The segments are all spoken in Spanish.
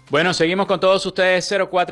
Bueno, seguimos con todos ustedes.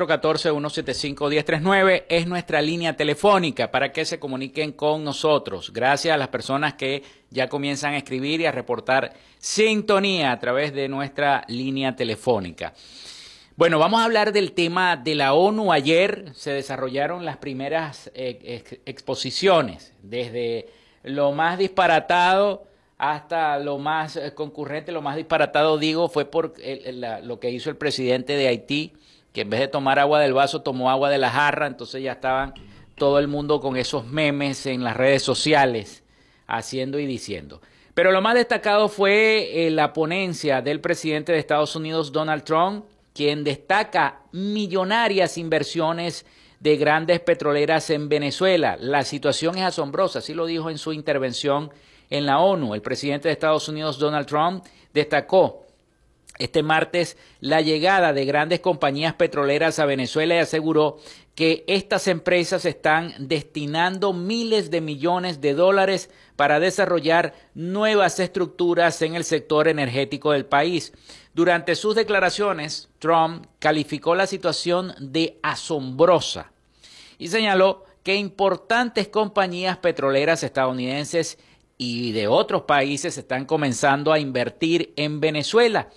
0414-175-1039 es nuestra línea telefónica para que se comuniquen con nosotros. Gracias a las personas que ya comienzan a escribir y a reportar sintonía a través de nuestra línea telefónica. Bueno, vamos a hablar del tema de la ONU. Ayer se desarrollaron las primeras exposiciones, desde lo más disparatado hasta lo más concurrente. Lo más disparatado, digo, fue por lo que hizo el presidente de Haití, que en vez de tomar agua del vaso, tomó agua de la jarra. Entonces ya estaban todo el mundo con esos memes en las redes sociales, haciendo y diciendo. Pero lo más destacado fue la ponencia del presidente de Estados Unidos, Donald Trump, quien destaca millonarias inversiones de grandes petroleras en Venezuela. La situación es asombrosa, así lo dijo en su intervención en la ONU. El presidente de Estados Unidos, Donald Trump, destacó este martes la llegada de grandes compañías petroleras a Venezuela y aseguró que estas empresas están destinando miles de millones de dólares para desarrollar nuevas estructuras en el sector energético del país. Durante sus declaraciones, Trump calificó la situación de asombrosa y señaló que importantes compañías petroleras estadounidenses y de otros países están comenzando a invertir en Venezuela.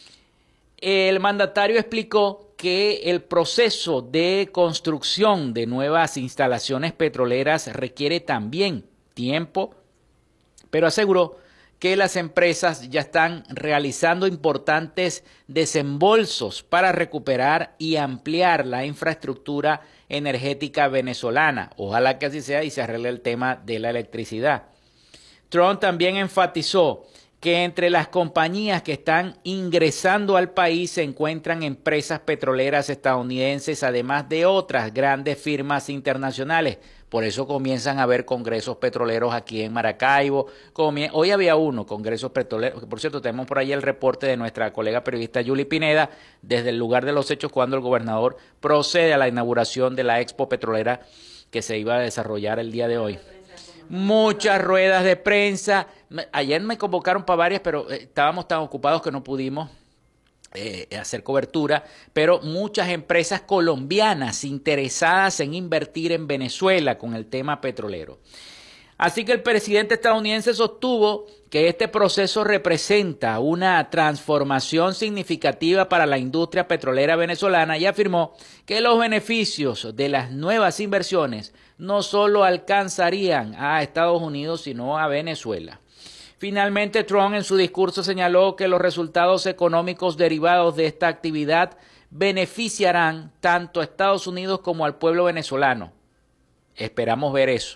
El mandatario explicó que el proceso de construcción de nuevas instalaciones petroleras requiere también tiempo, pero aseguró que las empresas ya están realizando importantes desembolsos para recuperar y ampliar la infraestructura energética venezolana. Ojalá que así sea y se arregle el tema de la electricidad. Trump también enfatizó que entre las compañías que están ingresando al país se encuentran empresas petroleras estadounidenses, además de otras grandes firmas internacionales. Por eso comienzan a haber congresos petroleros aquí en Maracaibo. Hoy había uno, congresos petroleros. Por cierto, tenemos por ahí el reporte de nuestra colega periodista Yuli Pineda, desde el lugar de los hechos, cuando el gobernador procede a la inauguración de la Expo Petrolera que se iba a desarrollar el día de hoy. Muchas ruedas de prensa. Ayer me convocaron para varias, pero estábamos tan ocupados que no pudimos hacer cobertura. Pero muchas empresas colombianas interesadas en invertir en Venezuela con el tema petrolero. Así que el presidente estadounidense sostuvo que este proceso representa una transformación significativa para la industria petrolera venezolana y afirmó que los beneficios de las nuevas inversiones no solo alcanzarían a Estados Unidos, sino a Venezuela. Finalmente, Trump en su discurso señaló que los resultados económicos derivados de esta actividad beneficiarán tanto a Estados Unidos como al pueblo venezolano. Esperamos ver eso.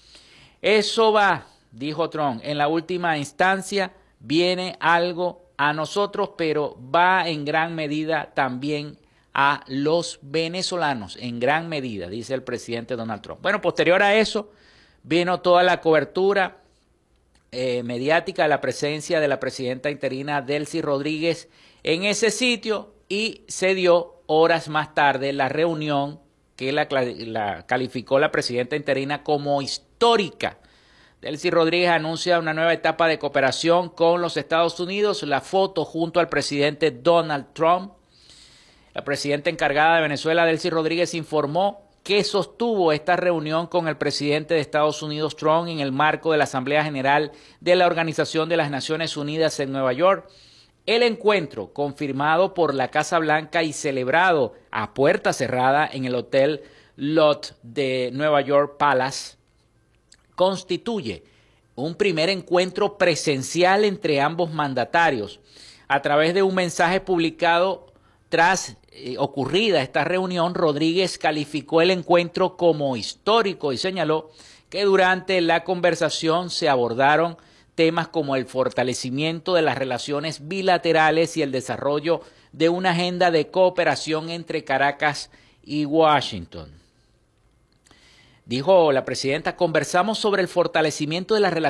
Eso va, dijo Trump, en la última instancia viene algo a nosotros, pero va en gran medida también a los venezolanos, en gran medida, dice el presidente Donald Trump. Bueno, posterior a eso vino toda la cobertura mediática de la presencia de la presidenta interina Delcy Rodríguez en ese sitio y se dio horas más tarde la reunión que la calificó la presidenta interina como histórica. Delcy Rodríguez anuncia una nueva etapa de cooperación con los Estados Unidos. La foto junto al presidente Donald Trump. La presidenta encargada de Venezuela, Delcy Rodríguez, informó que sostuvo esta reunión con el presidente de Estados Unidos, Trump, en el marco de la Asamblea General de la Organización de las Naciones Unidas en Nueva York. El encuentro, confirmado por la Casa Blanca y celebrado a puerta cerrada en el Hotel Lot de Nueva York Palace, constituye un primer encuentro presencial entre ambos mandatarios. A través de un mensaje publicado tras ocurrida esta reunión, Rodríguez calificó el encuentro como histórico y señaló que durante la conversación se abordaron temas como el fortalecimiento de las relaciones bilaterales y el desarrollo de una agenda de cooperación entre Caracas y Washington. Dijo la presidenta, conversamos sobre el fortalecimiento de las relaciones